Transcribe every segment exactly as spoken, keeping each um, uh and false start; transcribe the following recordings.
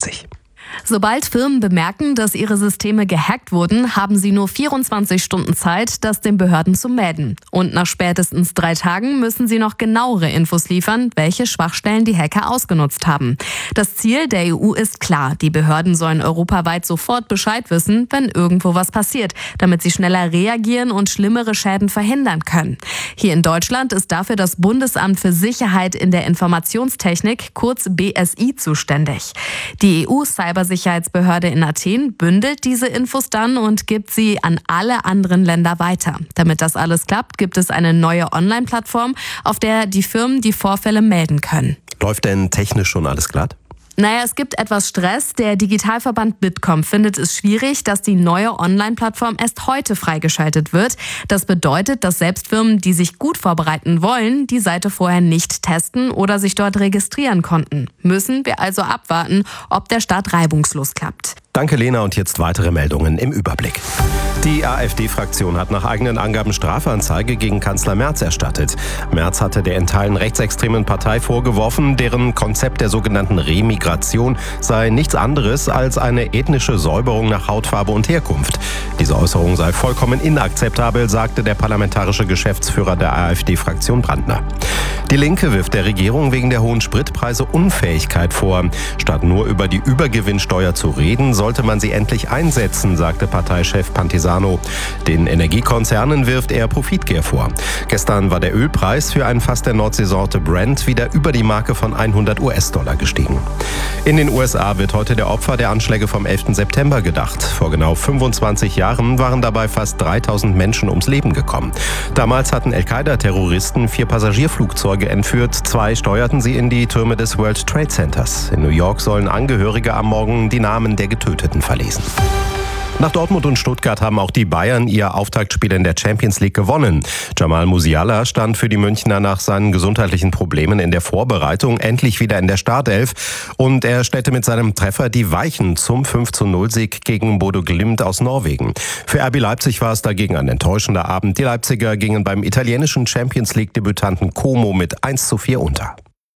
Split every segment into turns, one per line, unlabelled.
fünfundvierzig.
Sobald Firmen bemerken, dass ihre Systeme gehackt wurden, haben sie nur vierundzwanzig Stunden Zeit, das den Behörden zu melden. Und nach spätestens drei Tagen müssen sie noch genauere Infos liefern, welche Schwachstellen die Hacker ausgenutzt haben. Das Ziel der E U ist klar. Die Behörden sollen europaweit sofort Bescheid wissen, wenn irgendwo was passiert, damit sie schneller reagieren und schlimmere Schäden verhindern können. Hier in Deutschland ist dafür das Bundesamt für Sicherheit in der Informationstechnik, kurz B S I, zuständig. Die E U-Cybersicherheitsbehörde in Athen bündelt diese Infos dann und gibt sie an alle anderen Länder weiter. Damit das alles klappt, gibt es eine neue Online-Plattform, auf der die Firmen die Vorfälle melden können.
Läuft denn technisch schon alles glatt?
Naja, es gibt etwas Stress. Der Digitalverband Bitkom findet es schwierig, dass die neue Online-Plattform erst heute freigeschaltet wird. Das bedeutet, dass selbst Firmen, die sich gut vorbereiten wollen, die Seite vorher nicht testen oder sich dort registrieren konnten. Müssen wir also abwarten, ob der Start reibungslos klappt.
Danke, Lena. Und jetzt weitere Meldungen im Überblick. Die AfD-Fraktion hat nach eigenen Angaben Strafanzeige gegen Kanzler Merz erstattet. Merz hatte der in Teilen rechtsextremen Partei vorgeworfen, deren Konzept der sogenannten Remigration sei nichts anderes als eine ethnische Säuberung nach Hautfarbe und Herkunft. Diese Äußerung sei vollkommen inakzeptabel, sagte der parlamentarische Geschäftsführer der AfD-Fraktion Brandner. Die Linke wirft der Regierung wegen der hohen Spritpreise Unfähigkeit vor. Statt nur über die Übergewinnsteuer zu reden, sollte man sie endlich einsetzen, sagte Parteichef Pantisano. Den Energiekonzernen wirft er Profitgier vor. Gestern war der Ölpreis für ein Fass der Nordseesorte Brent wieder über die Marke von hundert US-Dollar gestiegen. In den U S A wird heute der Opfer der Anschläge vom elften September gedacht. Vor genau fünfundzwanzig Jahren waren dabei fast dreitausend Menschen ums Leben gekommen. Damals hatten Al-Qaida-Terroristen vier Passagierflugzeuge entführt. Zwei steuerten sie in die Türme des World Trade Centers. In New York sollen Angehörige am Morgen die Namen der Getöteten verlesen. Nach Dortmund und Stuttgart haben auch die Bayern ihr Auftaktspiel in der Champions League gewonnen. Jamal Musiala stand für die Münchner nach seinen gesundheitlichen Problemen in der Vorbereitung endlich wieder in der Startelf und er stellte mit seinem Treffer die Weichen zum fünf zu null Sieg gegen Bodo Glimt aus Norwegen. Für R B Leipzig war es dagegen ein enttäuschender Abend. Die Leipziger gingen beim italienischen Champions League-Debütanten Como mit eins zu vier unter.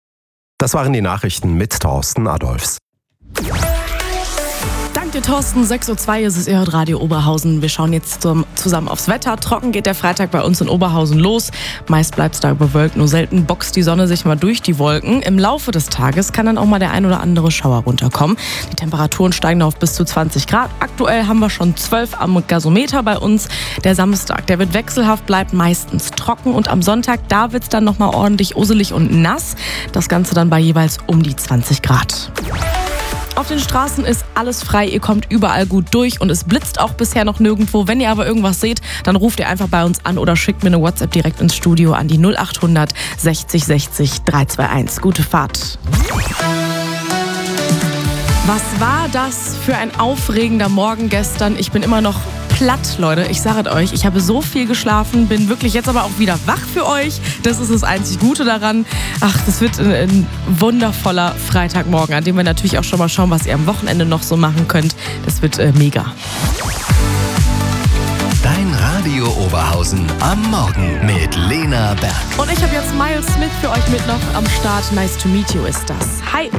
Das waren die Nachrichten mit Thorsten Adolfs.
Danke, Thorsten. sechs Uhr zwei ist es, ihr hört Radio Oberhausen. Wir schauen jetzt zum, zusammen aufs Wetter. Trocken geht der Freitag bei uns in Oberhausen los. Meist bleibt es da bewölkt, nur selten boxt die Sonne sich mal durch die Wolken. Im Laufe des Tages kann dann auch mal der ein oder andere Schauer runterkommen. Die Temperaturen steigen auf bis zu zwanzig Grad. Aktuell haben wir schon zwölf am Gasometer bei uns. Der Samstag, der wird wechselhaft, bleibt meistens trocken. Und am Sonntag, da wird es dann nochmal ordentlich usselig und nass. Das Ganze dann bei jeweils um die zwanzig Grad. Auf den Straßen ist alles frei, ihr kommt überall gut durch und es blitzt auch bisher noch nirgendwo. Wenn ihr aber irgendwas seht, dann ruft ihr einfach bei uns an oder schickt mir eine WhatsApp direkt ins Studio an die null acht hundert sechzig sechzig dreihunderteinundzwanzig. Gute Fahrt. Was war das für ein aufregender Morgen gestern? Ich bin immer noch platt, Leute. Ich sage es euch, ich habe so viel geschlafen, bin wirklich jetzt aber auch wieder wach für euch. Das ist das einzig Gute daran. Ach, das wird ein, ein wundervoller Freitagmorgen, an dem wir natürlich auch schon mal schauen, was ihr am Wochenende noch so machen könnt. Das wird äh, mega.
Dein Radio Oberhausen am Morgen mit Lena Berg.
Und ich habe jetzt Miles Smith für euch mit noch am Start. Nice to meet you ist das. Hi.